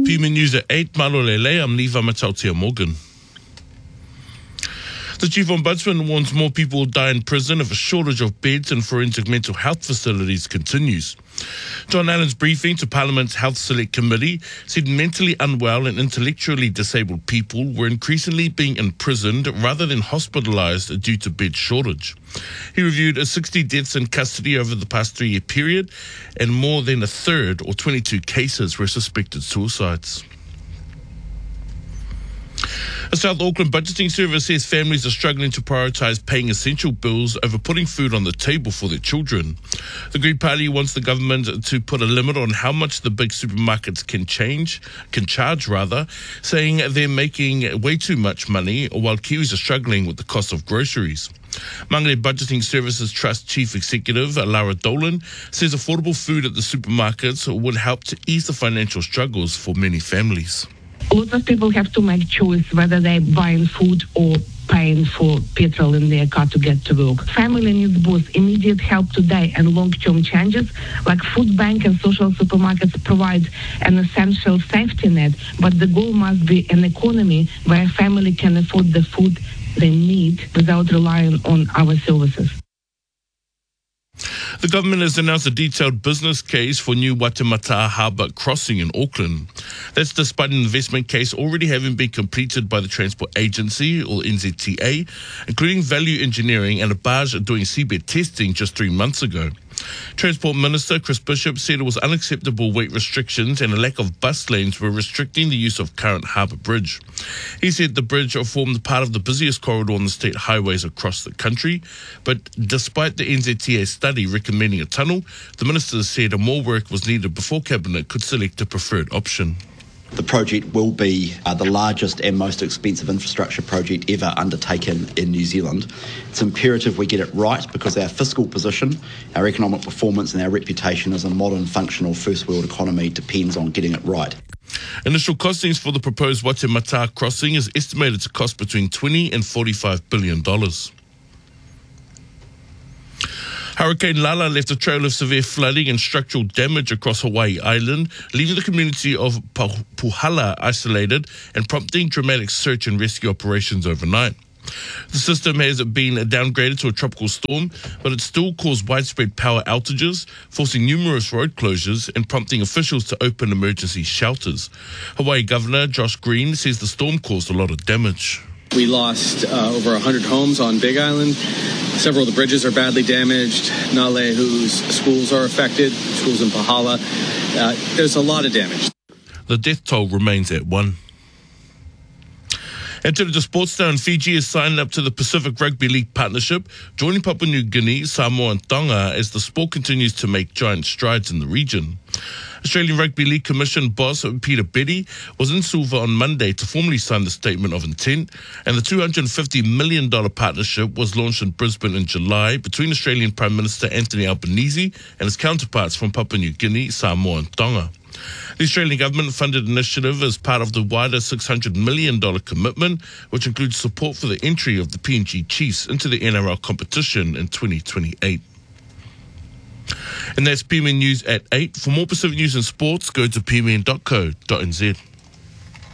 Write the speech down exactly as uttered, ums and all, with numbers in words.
P M News at eight, Malolele, I'm Niva Matautia Morgan. The Chief Ombudsman warns more people will die in prison if a shortage of beds and forensic mental health facilities continues. John Allen's briefing to Parliament's Health Select Committee said mentally unwell and intellectually disabled people were increasingly being imprisoned rather than hospitalised due to bed shortage. He reviewed sixty deaths in custody over the past three-year period, and more than a third, or twenty-two cases, were suspected suicides. A South Auckland budgeting service says families are struggling to prioritise paying essential bills over putting food on the table for their children. The Green Party wants the government to put a limit on how much the big supermarkets can change, can charge rather, saying they're making way too much money while Kiwis are struggling with the cost of groceries. Mangere Budgeting Services Trust Chief Executive Lara Dolan says affordable food at the supermarkets would help to ease the financial struggles for many families. Lots of people have to make choice whether they're buying food or paying for petrol in their car to get to work. Family needs both immediate help today and long-term changes, like food bank and social supermarkets provide an essential safety net, but the goal must be an economy where a family can afford the food they need without relying on our services. The government has announced a detailed business case for new Waitemata Harbour crossing in Auckland. That's despite an investment case already having been completed by the Transport Agency, or N Z T A, including value engineering and a barge doing seabed testing just three months ago. Transport Minister Chris Bishop said it was unacceptable weight restrictions and a lack of bus lanes were restricting the use of current harbour bridge. He said the bridge formed part of the busiest corridor on the state highways across the country, but despite the N Z T A study recommending a tunnel, the minister said more work was needed before Cabinet could select a preferred option. The project will be uh, the largest and most expensive infrastructure project ever undertaken in New Zealand. It's imperative we get it right because our fiscal position, our economic performance and our reputation as a modern, functional first world economy depends on getting it right. Initial costings for the proposed Waitemata crossing is estimated to cost between twenty and forty-five billion dollars. Hurricane Lala left a trail of severe flooding and structural damage across Hawaii Island, leaving the community of Puhala isolated and prompting dramatic search and rescue operations overnight. The system has been downgraded to a tropical storm, but it still caused widespread power outages, forcing numerous road closures and prompting officials to open emergency shelters. Hawaii Governor Josh Green says the storm caused a lot of damage. We lost uh, over one hundred homes on Big Island. Several of the bridges are badly damaged. Nalehu's schools are affected, schools in Pahala. Uh, there's a lot of damage. The death toll remains at one. And to the sports now, in Fiji has signed up to the Pacific Rugby League Partnership, joining Papua New Guinea, Samoa and Tonga as the sport continues to make giant strides in the region. Australian Rugby League Commission boss Peter Betty was in Suva on Monday to formally sign the statement of intent, and the two hundred fifty million dollars partnership was launched in Brisbane in July between Australian Prime Minister Anthony Albanese and his counterparts from Papua New Guinea, Samoa and Tonga. The Australian government-funded initiative is part of the wider six hundred million dollars commitment, which includes support for the entry of the P N G Chiefs into the N R L competition in twenty twenty-eight. And that's P M N News at eight. For more Pacific news and sports, go to p m n dot co dot n z.